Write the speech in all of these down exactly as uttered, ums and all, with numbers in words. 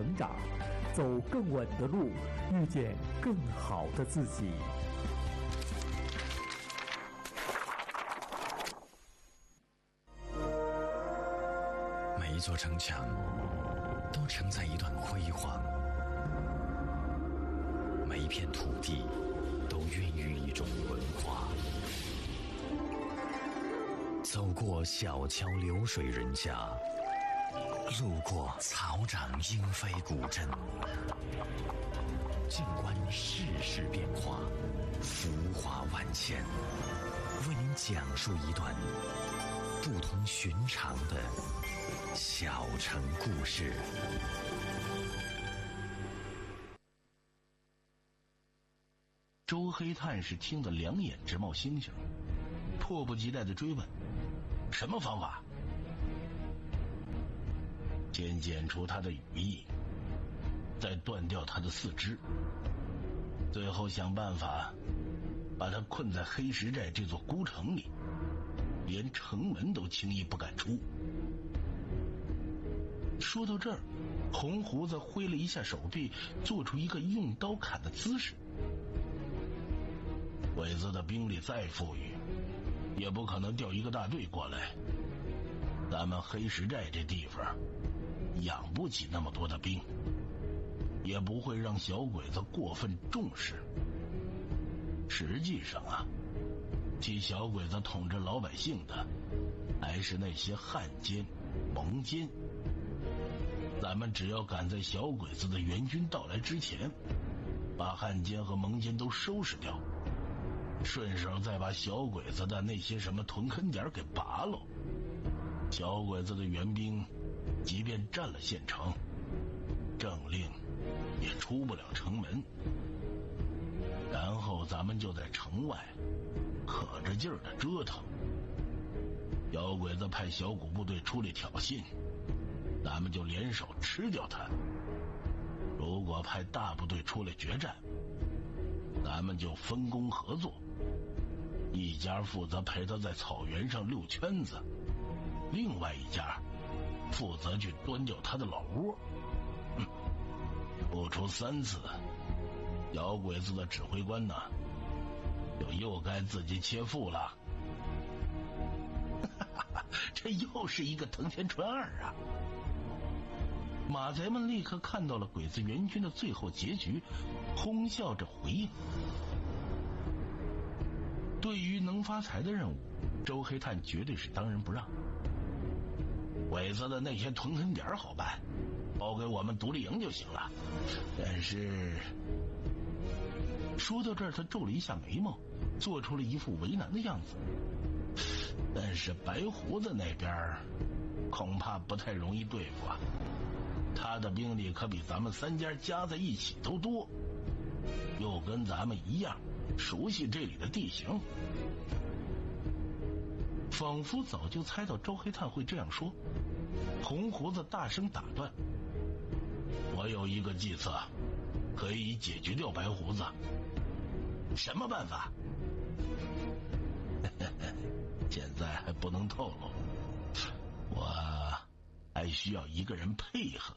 成长，走更稳的路，遇见更好的自己。 每一座城墙都承载一段辉煌，每一片土地都孕育一种文化。走过小桥流水人家，路过草长莺飞古镇，静观世事变化，浮华万千，为您讲述一段不同寻常的小城故事。 周黑炭是听得两眼直冒星星，迫不及待地追问：什么方法？先剪除他的羽翼，再断掉他的四肢，最后想办法把他困在黑石寨这座孤城里，连城门都轻易不敢出。说到这儿，红胡子挥了一下手臂，做出一个用刀砍的姿势。鬼子的兵力再富裕，也不可能调一个大队过来，咱们黑石寨这地方养不起那么多的兵，也不会让小鬼子过分重视。实际上啊，替小鬼子统治老百姓的还是那些汉奸蒙奸。咱们只要赶在小鬼子的援军到来之前，把汉奸和蒙奸都收拾掉，顺手再把小鬼子的那些什么屯坑点给拔了，小鬼子的援兵即便占了县城，政令也出不了城门。然后咱们就在城外可着劲儿的折腾，小鬼子派小股部队出来挑衅，咱们就联手吃掉他。如果派大部队出来决战，咱们就分工合作，一家负责陪他在草原上溜圈子，另外一家负责去端掉他的老窝。嗯，不出三次，小鬼子的指挥官呢，就又该自己切腹了。这又是一个藤田纯二啊！马贼们立刻看到了鬼子援军的最后结局，哄笑着回应。对于能发财的任务，周黑炭绝对是当仁不让。鬼子的那些屯坑点好办，包给我们独立营就行了。但是说到这儿，他皱了一下眉毛，做出了一副为难的样子。但是白胡子那边恐怕不太容易对付啊，他的兵力可比咱们三家加在一起都多，又跟咱们一样熟悉这里的地形。仿佛早就猜到周黑炭会这样说，红胡子大声打断：我有一个计策可以解决掉白胡子。什么办法？现在还不能透露，我还需要一个人配合。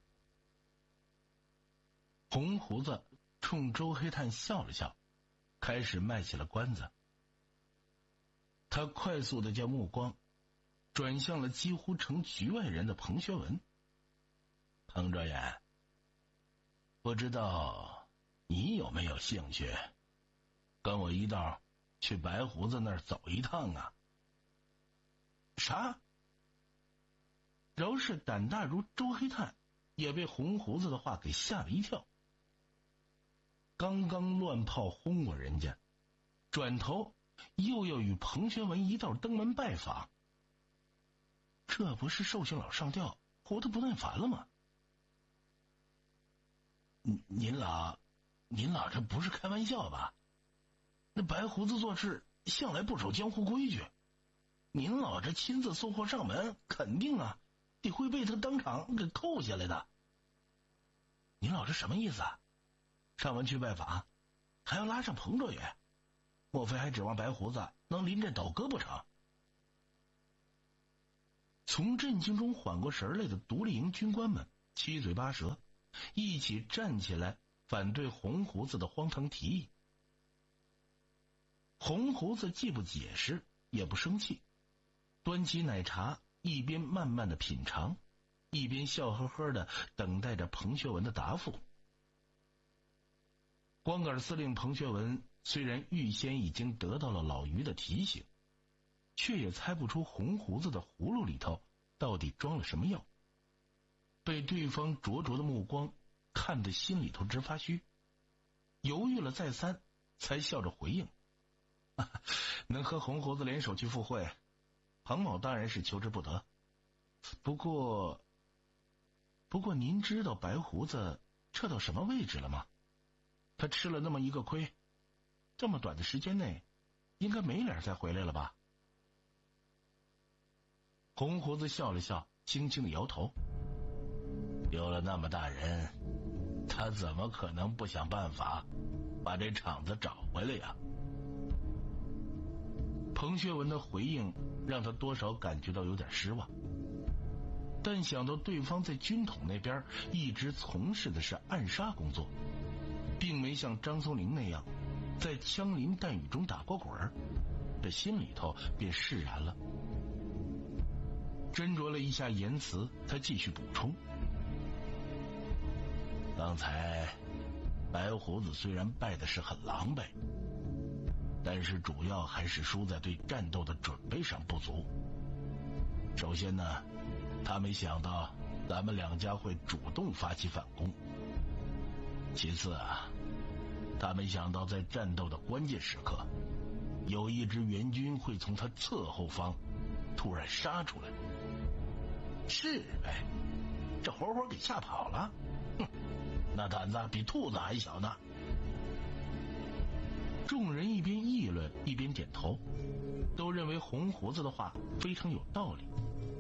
红胡子冲周黑炭笑了笑，开始卖起了关子。他快速地将目光转向了几乎成局外人的彭学文。彭哲远，不知道你有没有兴趣跟我一道去白胡子那儿走一趟啊？啥？饶是胆大如周黑炭，也被红胡子的话给吓了一跳。刚刚乱炮轰过人家，转头又要与彭学文一道登门拜访，这不是寿星老上吊活得不耐烦了吗？您您老您老这不是开玩笑吧？那白胡子做事向来不守江湖规矩，您老这亲自送货上门，肯定啊得会被他当场给扣下来的。您老这什么意思啊？上门去拜访还要拉上彭哲远，莫非还指望白胡子能临阵倒戈不成？从震惊中缓过神来的独立营军官们七嘴八舌， 一起站起来反对红胡子的荒唐提议。红胡子既不解释也不生气，端起奶茶，一边慢慢的品尝，一边笑呵呵的等待着彭学文的答复。光杆司令彭学文虽然预先已经得到了老于的提醒，却也猜不出红胡子的葫芦里头到底装了什么药，被对方灼灼的目光看得心里头直发虚，犹豫了再三，才笑着回应：能和红胡子联手去赴会，彭某当然是求之不得。不过不过您知道白胡子撤到什么位置了吗？他吃了那么一个亏，这么短的时间内应该没脸再回来了吧？红胡子笑了笑，轻轻的摇头：有了那么大人，他怎么可能不想办法把这场子找回来呀？彭学文的回应让他多少感觉到有点失望，但想到对方在军统那边一直从事的是暗杀工作，并没像张松龄那样在枪林弹雨中打过滚儿，这心里头便释然了。斟酌了一下言辞，他继续补充：刚才白胡子虽然败的是很狼狈，但是主要还是输在对战斗的准备上不足。首先呢，他没想到咱们两家会主动发起反攻。其次啊，他没想到在战斗的关键时刻，有一支援军会从他侧后方突然杀出来。是呗，这活活给吓跑了。哼，那胆子比兔子还小呢。众人一边议论一边点头，都认为红胡子的话非常有道理。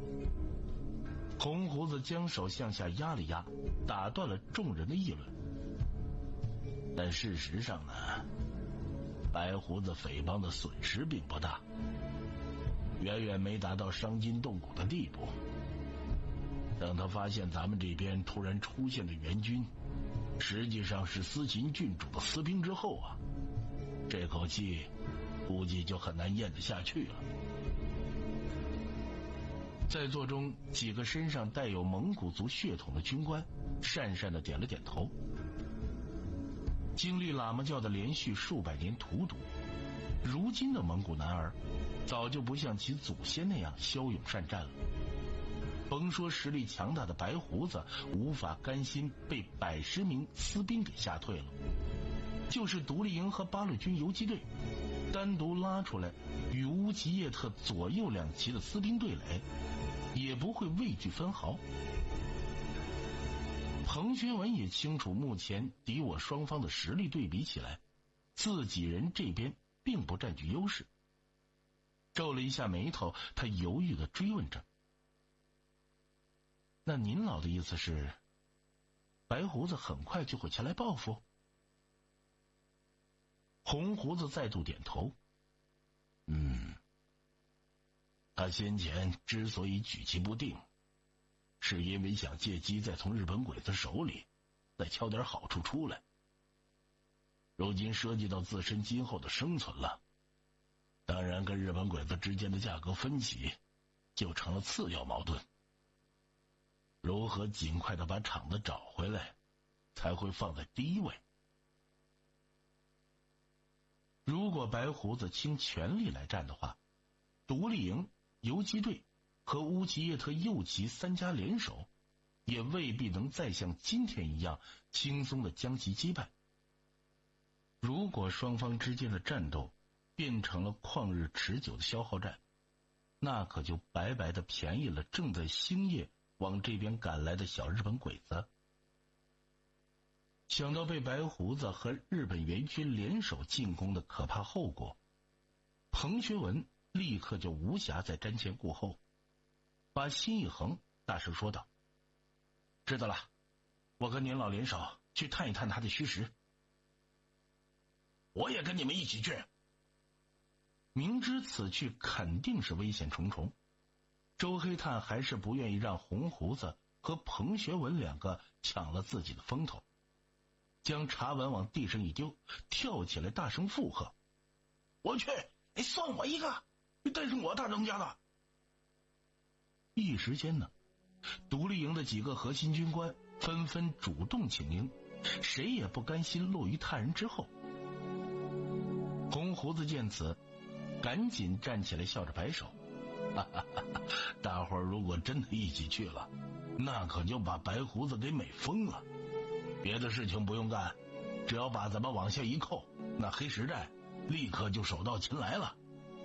红胡子将手向下压了压，打断了众人的议论。但事实上呢，白胡子匪帮的损失并不大，远远没达到伤筋动骨的地步。等他发现咱们这边突然出现的援军实际上是司秦郡主的私兵之后啊，这口气估计就很难咽得下去了。在座中几个身上带有蒙古族血统的军官讪讪地点了点头。经历喇嘛教的连续数百年荼毒，如今的蒙古男儿早就不像其祖先那样骁勇善战了。甭说实力强大的白胡子无法甘心被百十名私兵给吓退了，就是独立营和八路军游击队单独拉出来与乌吉叶特左右两旗的私兵对垒，也不会畏惧分毫。彭学文也清楚，目前敌我双方的实力对比起来，自己人这边并不占据优势。皱了一下眉头，他犹豫地追问着：那您老的意思是，白胡子很快就会前来报复？红胡子再度点头：嗯，他先前之所以举棋不定，是因为想借机再从日本鬼子手里再敲点好处出来。如今涉及到自身今后的生存了，当然跟日本鬼子之间的价格分歧就成了次要矛盾。如何尽快的把场子找回来，才会放在第一位。如果白胡子倾全力来战的话，独立营、游击队和乌吉叶特右旗三家联手，也未必能再像今天一样轻松的将其击败。如果双方之间的战斗变成了旷日持久的消耗战，那可就白白的便宜了正在星夜往这边赶来的小日本鬼子。想到被白胡子和日本援军联手进攻的可怕后果，彭学文立刻就无暇再瞻前顾后，把心一横，大声说道：知道了，我跟您老联手去探一探他的虚实。我也跟你们一起去。明知此去肯定是危险重重，周黑炭还是不愿意让红胡子和彭学文两个抢了自己的风头，将茶碗往地上一丢，跳起来大声附和：“我去，你算我一个，这是我大当家的！”一时间呢，独立营的几个核心军官纷纷主动请缨，谁也不甘心落于他人之后。红胡子见此，赶紧站起来笑着摆手：“哈哈哈哈，大伙儿如果真的一起去了，那可就把白胡子给美疯了。别的事情不用干，只要把咱们往下一扣，那黑石寨立刻就手到擒来了。”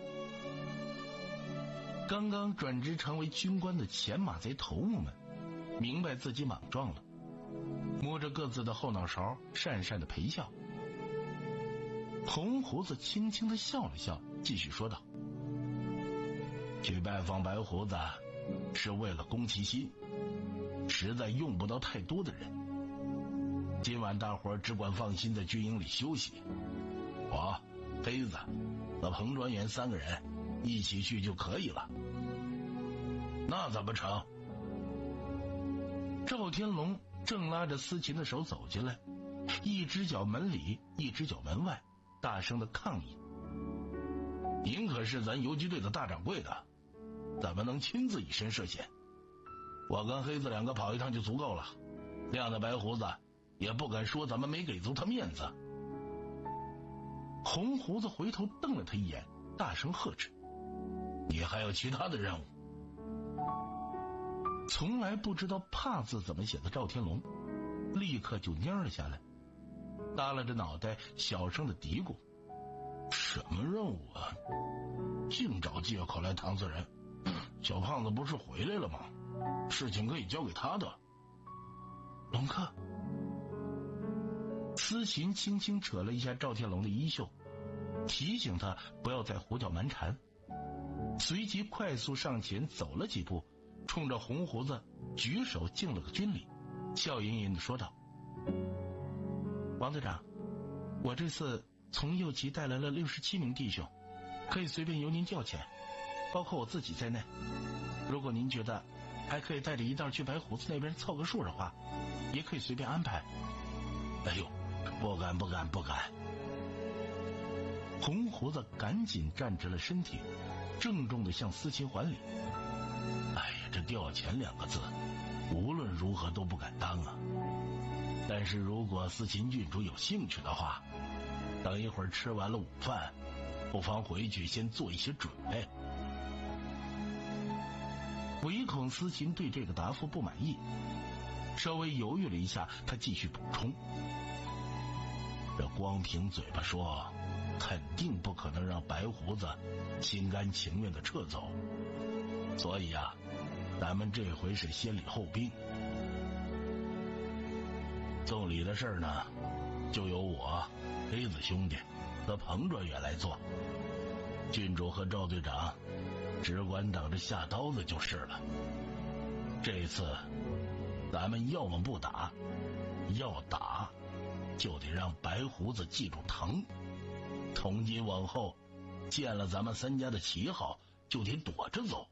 刚刚转职成为军官的前马贼头目们明白自己莽撞了，摸着各自的后脑勺讪讪的陪笑。红胡子轻轻的笑了笑，继续说道：“去拜访白胡子是为了攻其心，实在用不到太多的人。今晚大伙儿只管放心在军营里休息，我、黑子和彭专员三个人一起去就可以了。”“那怎么成？”赵天龙正拉着司琴的手走进来，一只脚门里，一只脚门外，大声的抗议：“您可是咱游击队的大掌柜的，怎么能亲自以身涉险？我跟黑子两个跑一趟就足够了，亮的白胡子也不敢说咱们没给足他面子。”红胡子回头瞪了他一眼，大声呵斥：“你还有其他的任务？”从来不知道怕字怎么写的赵天龙立刻就蔫了下来，耷拉着脑袋小声的嘀咕：“什么任务啊？净找借口来搪塞人。小胖子不是回来了吗？事情可以交给他的。”龙哥，司琴轻轻扯了一下赵天龙的衣袖，提醒他不要再胡搅蛮缠，随即快速上前走了几步，冲着红胡子举手敬了个军礼，笑吟吟地说道：“王队长，我这次从右旗带来了六十七名弟兄，可以随便由您调遣，包括我自己在内。如果您觉得还可以带着一道去白胡子那边凑个数的话，也可以随便安排。”“哎呦，不敢不敢不敢！”红胡子赶紧站直了身体，郑重地向司琴还礼：“哎呀，这调遣两个字无论如何都不敢当啊！但是如果司琴郡主有兴趣的话，等一会儿吃完了午饭，不妨回去先做一些准备。”唯恐司琴对这个答复不满意，稍微犹豫了一下，他继续补充：“这光凭嘴巴说，肯定不可能让白胡子心甘情愿地撤走，所以啊，咱们这回是先礼后兵。送礼的事儿呢，就由我黑子兄弟和彭专员来做，郡主和赵队长只管等着下刀子就是了。这次咱们要么不打，要打就得让白胡子记住疼，从今往后见了咱们三家的旗号就得躲着走。”“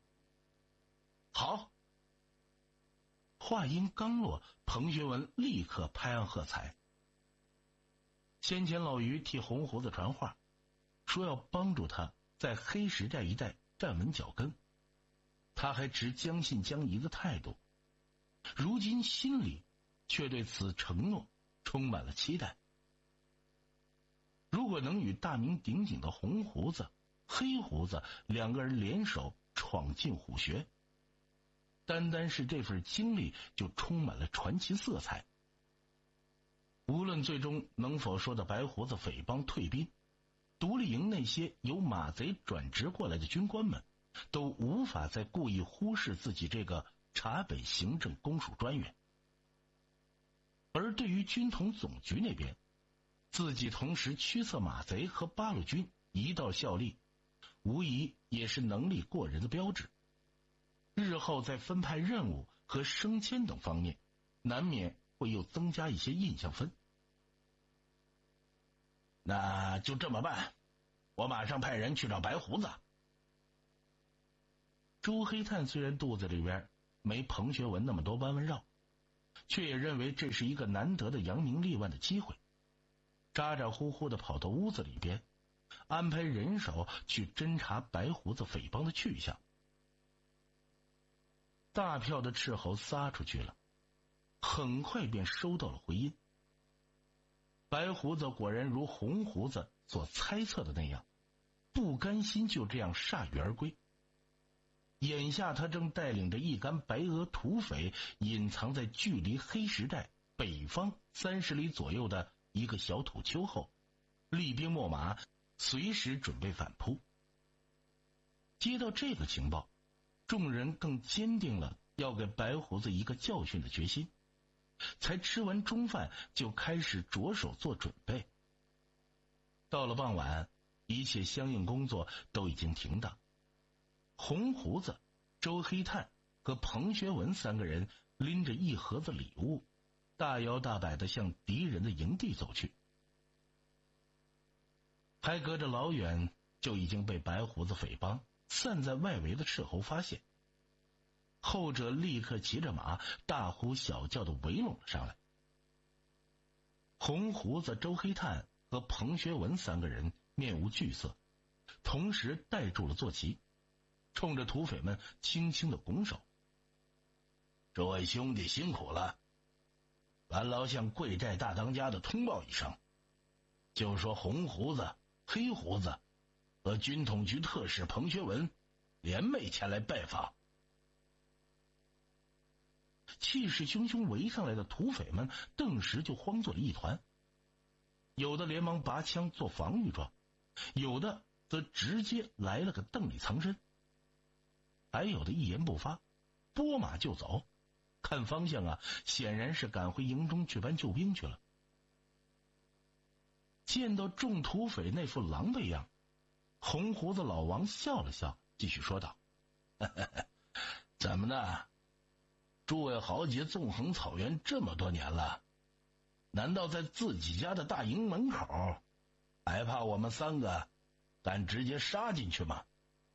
好！”话音刚落，彭学文立刻拍案喝彩。先前老于替红胡子传话，说要帮助他在黑石寨一带站稳脚跟，他还持将信将疑的态度，如今心里却对此承诺充满了期待。如果能与大名鼎鼎的红胡子、黑胡子两个人联手闯进虎穴，单单是这份经历就充满了传奇色彩。无论最终能否说到白胡子匪帮退兵，独立营那些由马贼转职过来的军官们都无法再故意忽视自己这个察北行政公署专员。而对于军统总局那边，自己同时驱策马贼和八路军一道效力，无疑也是能力过人的标志。日后在分派任务和升迁等方面，难免会又增加一些印象分。那就这么办，我马上派人去找白胡子。朱黑炭虽然肚子里边没彭学文那么多弯弯绕，却也认为这是一个难得的扬名立万的机会，咋咋呼呼地跑到屋子里边，安排人手去侦查白胡子匪帮的去向。大票的斥候撒出去了，很快便收到了回音。白胡子果然如红胡子所猜测的那样，不甘心就这样铩羽而归。眼下他正带领着一干白俄土匪隐藏在距离黑石寨北方三十里左右的一个小土丘后，厉兵秣马，随时准备反扑。接到这个情报，众人更坚定了要给白胡子一个教训的决心，才吃完中饭就开始着手做准备。到了傍晚，一切相应工作都已经停当。红胡子、周黑炭和彭学文三个人拎着一盒子礼物，大摇大摆地向敌人的营地走去。还隔着老远，就已经被白胡子匪帮散在外围的斥候发现，后者立刻骑着马大呼小叫地围拢了上来。红胡子、周黑炭和彭学文三个人面无惧色，同时带住了坐骑，冲着土匪们轻轻地拱手：“诸位兄弟辛苦了，蓝老向贵寨大当家的通报一声，就说红胡子、黑胡子和军统局特使彭学文联袂前来拜访。”气势汹汹围上来的土匪们顿时就慌作了一团，有的连忙拔枪做防御状，有的则直接来了个瞪里藏身，还有的一言不发，拨马就走，看方向啊，显然是赶回营中去搬救兵去了。见到众土匪那副狼狈样，红胡子老王笑了笑，继续说道：“呵呵呵，怎么呢？诸位豪杰纵横草原这么多年了，难道在自己家的大营门口，还怕我们三个敢直接杀进去吗？”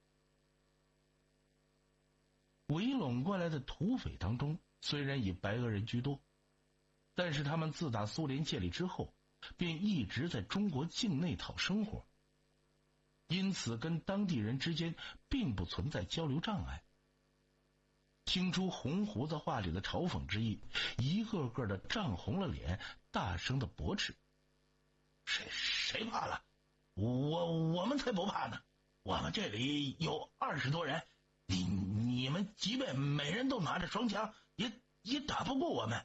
围拢过来的土匪当中，虽然以白俄人居多，但是他们自打苏联建立之后，便一直在中国境内讨生活，因此跟当地人之间并不存在交流障碍。听出红胡子话里的嘲讽之意，一个个的涨红了脸，大声的驳斥：“谁谁怕了？我我们才不怕呢！我们这里有二十多人，你你们即便每人都拿着双枪，也也打不过我们。”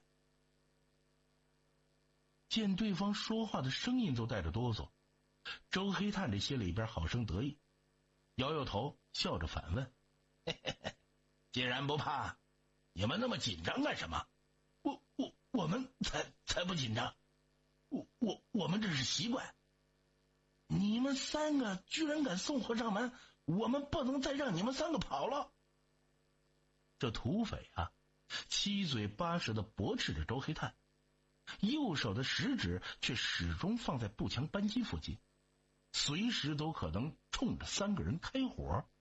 见对方说话的声音都带着哆嗦，周黑炭这心里边好生得意，摇摇头，笑着反问：“嘿嘿嘿，既然不怕，你们那么紧张干什么？我我我们才才不紧张，我我我们这是习惯。你们三个居然敢送货上门，我们不能再让你们三个跑了。”这土匪啊，七嘴八舌的驳斥着周黑炭，右手的食指却始终放在步枪扳机附近，随时都可能冲着三个人开火。